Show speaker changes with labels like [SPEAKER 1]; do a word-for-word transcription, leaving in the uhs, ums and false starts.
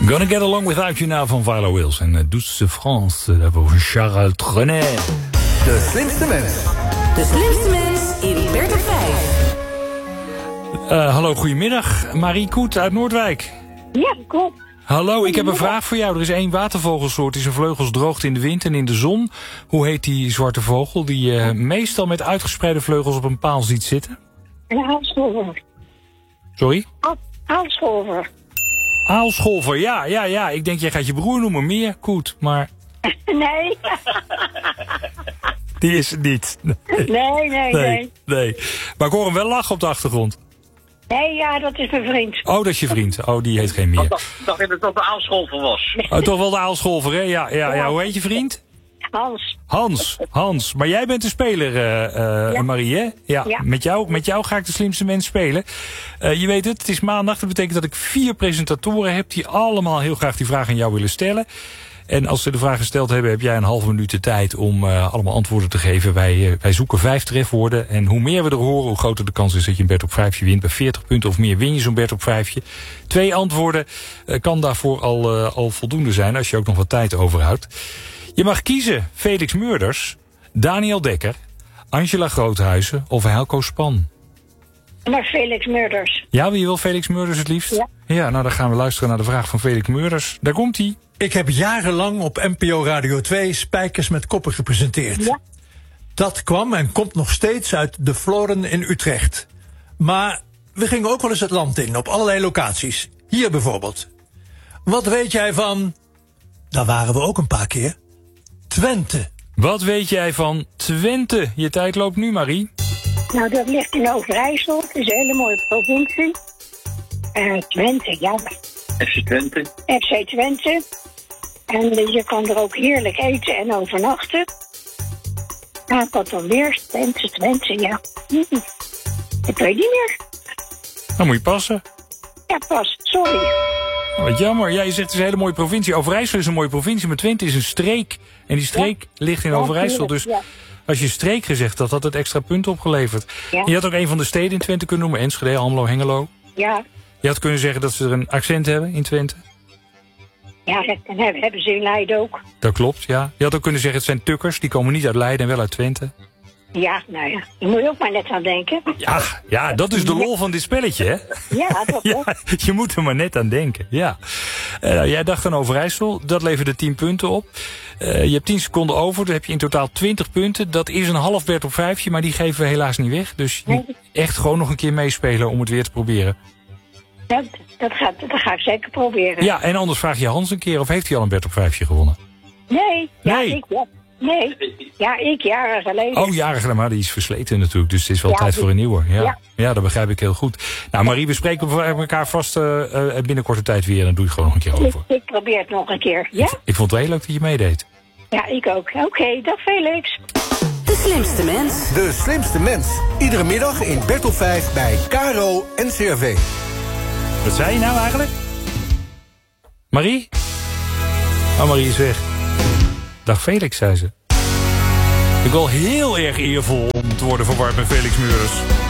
[SPEAKER 1] Gonna Get Along Without You Now van Viola Wills. En uh, Douce France, daarvoor van Charles Trenet.
[SPEAKER 2] De slimste mens.
[SPEAKER 3] De slimste mens in Bert op vijf.
[SPEAKER 1] Uh, hallo, goedemiddag. Marie Koet uit Noordwijk.
[SPEAKER 4] Ja, klopt.
[SPEAKER 1] Hallo, ik heb een vraag voor jou. Er is één watervogelsoort die zijn vleugels droogt in de wind en in de zon. Hoe heet die zwarte vogel die je uh, meestal met uitgespreide vleugels op een paal ziet zitten?
[SPEAKER 4] Een aalscholver.
[SPEAKER 1] Sorry?
[SPEAKER 4] Aal- Aalscholver.
[SPEAKER 1] Aalscholver, ja, ja, ja. Ik denk, jij gaat je broer noemen, meer Koet, maar...
[SPEAKER 4] Nee.
[SPEAKER 1] Die is het niet.
[SPEAKER 4] Nee, nee, nee.
[SPEAKER 1] Nee, nee. Maar ik hoor hem wel lachen op de achtergrond.
[SPEAKER 4] Nee, ja, dat is mijn vriend.
[SPEAKER 1] Oh, dat is je vriend. Oh, die heet geen meer.
[SPEAKER 5] Ik dacht, dacht dat het dat de aalscholver was.
[SPEAKER 1] Oh, toch wel de aalscholver, hè? Ja, ja, ja. Hoe heet je vriend?
[SPEAKER 4] Hans.
[SPEAKER 1] Hans. Hans. Maar jij bent de speler, uh, uh,
[SPEAKER 4] Ja.
[SPEAKER 1] Marie, hè? Ja.
[SPEAKER 4] Ja.
[SPEAKER 1] Met jou, met jou ga ik de slimste mens spelen. Uh, je weet het, het is maandag. Dat betekent dat ik vier presentatoren heb die allemaal heel graag die vraag aan jou willen stellen. En als ze de vraag gesteld hebben, heb jij een halve minuut de tijd om uh, allemaal antwoorden te geven. Wij, uh, wij zoeken vijf trefwoorden. En hoe meer we er horen, hoe groter de kans is dat je een Bert op vijfje wint. Bij veertig punten of meer win je zo'n Bert op vijfje. Twee antwoorden uh, kan daarvoor al, uh, al voldoende zijn, als je ook nog wat tijd overhoudt. Je mag kiezen Felix Meurders, Daniel Dekker, Angela Groothuizen of Helco Span.
[SPEAKER 4] Maar Felix Meurders.
[SPEAKER 1] Ja, wie wil Felix Meurders het liefst?
[SPEAKER 4] Ja.
[SPEAKER 1] Ja, nou dan gaan we luisteren naar de vraag van Felix Meurders. Daar komt hij.
[SPEAKER 6] Ik heb jarenlang op N P O Radio twee Spijkers met Koppen gepresenteerd.
[SPEAKER 4] Ja.
[SPEAKER 6] Dat kwam en komt nog steeds uit de Floren in Utrecht. Maar we gingen ook wel eens het land in, op allerlei locaties. Hier bijvoorbeeld. Wat weet jij van... Daar waren we ook een paar keer. Twente.
[SPEAKER 1] Wat weet jij van Twente? Je tijd loopt nu, Marie.
[SPEAKER 4] Nou, dat ligt in Overijssel. Het is een hele mooie provincie. Uh, Twente, ja.
[SPEAKER 5] F C Twente.
[SPEAKER 4] F C Twente. En uh, je kan er ook heerlijk eten en overnachten. Nou, ik had dan weer Twente, Twente, ja. Hm. Ik weet niet meer.
[SPEAKER 1] Dan moet je passen.
[SPEAKER 4] Ja, pas. Sorry.
[SPEAKER 1] Oh, wat jammer. Ja, je zegt het is een hele mooie provincie. Overijssel is een mooie provincie, maar Twente is een streek. En die streek ja. ligt in
[SPEAKER 4] Ja,
[SPEAKER 1] Overijssel. Dus
[SPEAKER 4] ja.
[SPEAKER 1] als je streek gezegd had, had het extra punten opgeleverd.
[SPEAKER 4] Ja.
[SPEAKER 1] Je had ook een van de steden in Twente kunnen noemen. Enschede, Almelo, Hengelo.
[SPEAKER 4] Ja.
[SPEAKER 1] Je had kunnen zeggen dat ze er een accent hebben in Twente.
[SPEAKER 4] Ja, dat hebben ze in Leiden ook.
[SPEAKER 1] Dat klopt, ja. Je had ook kunnen zeggen het zijn tukkers. Die komen niet uit Leiden en wel uit Twente.
[SPEAKER 4] Ja, nou ja. Daar moet je ook maar net aan denken.
[SPEAKER 1] Ja, ja, dat is de lol van dit spelletje, hè?
[SPEAKER 4] Ja, dat
[SPEAKER 1] Ja,
[SPEAKER 4] ook.
[SPEAKER 1] je moet er maar net aan denken, ja. Uh, jij dacht aan Overijssel, dat leverde tien punten op. Uh, je hebt tien seconden over, dan heb je in totaal twintig punten. Dat is een half Bert op vijfje, maar die geven we helaas niet weg. Dus je moet echt gewoon nog een keer meespelen om het weer te proberen.
[SPEAKER 4] Dat, dat, gaat, dat ga ik zeker proberen.
[SPEAKER 1] Ja, en anders vraag je Hans een keer, of heeft hij al een Bert op vijfje gewonnen?
[SPEAKER 4] Nee. Ja,
[SPEAKER 1] Nee.
[SPEAKER 4] ik, ja. Nee. Ja, ik jaren geleden.
[SPEAKER 1] Oh, jaren geleden, maar die is versleten natuurlijk. Dus het is wel
[SPEAKER 4] Ja,
[SPEAKER 1] tijd
[SPEAKER 4] die-
[SPEAKER 1] voor een nieuwe. Ja. Ja.
[SPEAKER 4] Ja.
[SPEAKER 1] dat begrijp ik heel goed. Nou, Marie, we spreken elkaar vast uh, uh, binnen korte tijd weer. En dan doe je het gewoon nog een keer
[SPEAKER 4] Ik,
[SPEAKER 1] over.
[SPEAKER 4] ik probeer het nog een keer. Ja?
[SPEAKER 1] Ik vond het heel leuk dat je meedeed.
[SPEAKER 4] Ja, ik ook. Oké, okay, dag Felix.
[SPEAKER 3] De slimste mens.
[SPEAKER 2] De slimste mens. Iedere middag in Bert op vijf bij K R O en C R V.
[SPEAKER 1] Wat zei je nou eigenlijk? Marie? Oh, Marie is weg. Dag Felix, zei ze. Ik wil heel erg eervol om te worden verward met Felix Meurders.